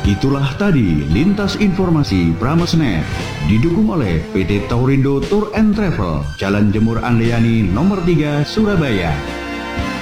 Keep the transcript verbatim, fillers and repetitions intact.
Itulah tadi lintas informasi Pramesnet didukung oleh P T Taurindo Tour and Travel, Jalan Jemur Andriani nomor tiga, Surabaya.